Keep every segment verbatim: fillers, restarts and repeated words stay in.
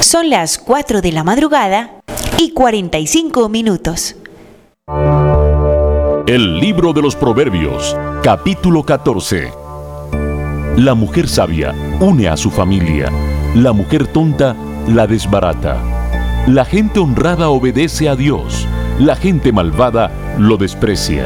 Son las cuatro de la madrugada y cuarenta y cinco minutos. El libro de los Proverbios, capítulo catorce. La mujer sabia une a su familia, la mujer tonta la desbarata. La gente honrada obedece a Dios, la gente malvada lo desprecia.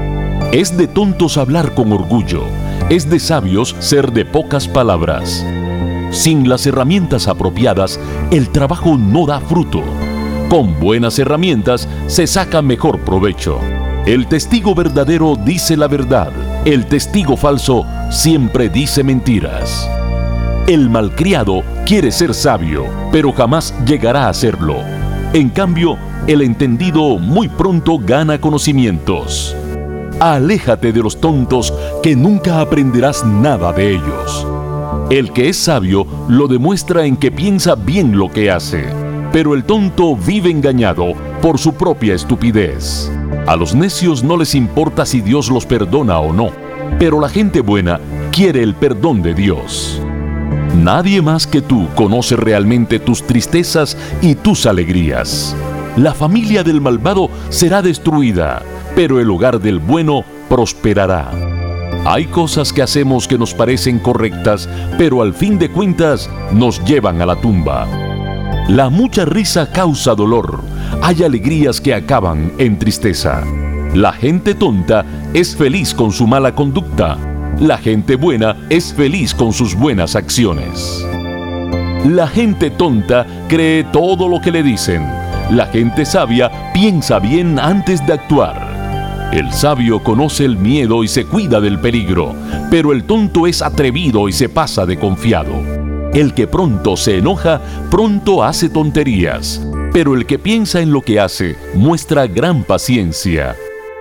Es de tontos hablar con orgullo, es de sabios ser de pocas palabras. Sin las herramientas apropiadas, el trabajo no da fruto. Con buenas herramientas se saca mejor provecho. El testigo verdadero dice la verdad, el testigo falso siempre dice mentiras. El malcriado quiere ser sabio, pero jamás llegará a serlo. En cambio, el entendido muy pronto gana conocimientos. Aléjate de los tontos, que nunca aprenderás nada de ellos. El que es sabio lo demuestra en que piensa bien lo que hace, pero el tonto vive engañado por su propia estupidez. A los necios no les importa si Dios los perdona o no, pero la gente buena quiere el perdón de Dios. Nadie más que tú conoce realmente tus tristezas y tus alegrías. La familia del malvado será destruida, pero el hogar del bueno prosperará. Hay cosas que hacemos que nos parecen correctas, pero al fin de cuentas nos llevan a la tumba. La mucha risa causa dolor. Hay alegrías que acaban en tristeza. La gente tonta es feliz con su mala conducta. La gente buena es feliz con sus buenas acciones. La gente tonta cree todo lo que le dicen. La gente sabia piensa bien antes de actuar. El sabio conoce el miedo y se cuida del peligro, pero el tonto es atrevido y se pasa de confiado. El que pronto se enoja, pronto hace tonterías, pero el que piensa en lo que hace muestra gran paciencia.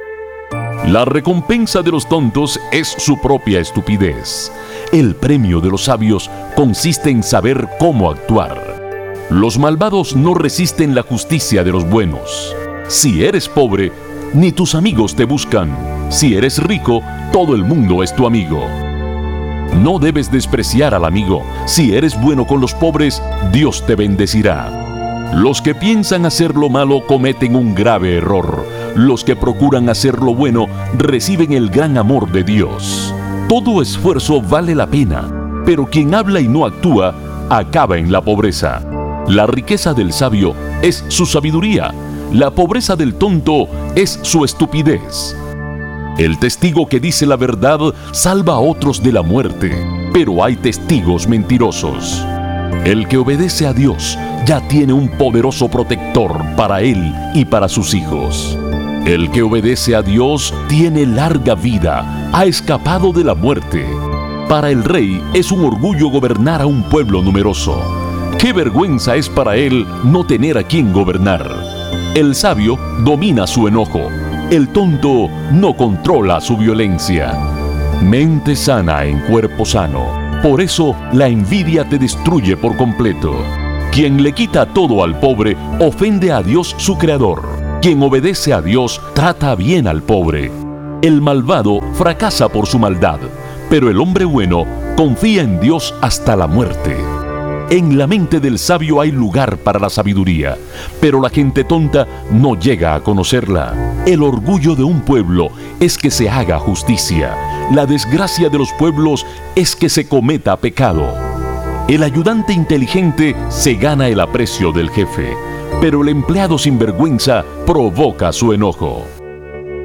La recompensa de los tontos es su propia estupidez. El premio de los sabios consiste en saber cómo actuar. Los malvados no resisten la justicia de los buenos. Si eres pobre, ni tus amigos te buscan. Si eres rico, todo el mundo es tu amigo. No debes despreciar al amigo. Si eres bueno con los pobres, Dios te bendecirá. Los que piensan hacer lo malo cometen un grave error. Los que procuran hacer lo bueno reciben el gran amor de Dios. Todo esfuerzo vale la pena, pero quien habla y no actúa, acaba en la pobreza. La riqueza del sabio es su sabiduría. La pobreza del tonto es su estupidez. El testigo que dice la verdad salva a otros de la muerte, pero hay testigos mentirosos. El que obedece a Dios ya tiene un poderoso protector para él y para sus hijos. El que obedece a Dios tiene larga vida, ha escapado de la muerte. Para el rey es un orgullo gobernar a un pueblo numeroso. ¡Qué vergüenza es para él no tener a quien gobernar! El sabio domina su enojo. El tonto no controla su violencia. Mente sana en cuerpo sano. Por eso la envidia te destruye por completo. Quien le quita todo al pobre ofende a Dios su creador. Quien obedece a Dios trata bien al pobre. El malvado fracasa por su maldad, pero el hombre bueno confía en Dios hasta la muerte. En la mente del sabio hay lugar para la sabiduría, pero la gente tonta no llega a conocerla. El orgullo de un pueblo es que se haga justicia. La desgracia de los pueblos es que se cometa pecado. El ayudante inteligente se gana el aprecio del jefe, pero el empleado sinvergüenza provoca su enojo.